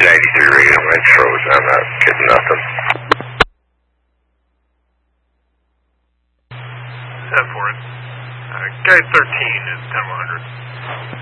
93 radio, mine's frozen. I'm not getting nothing. 10-4. Guide 13 is 10-100.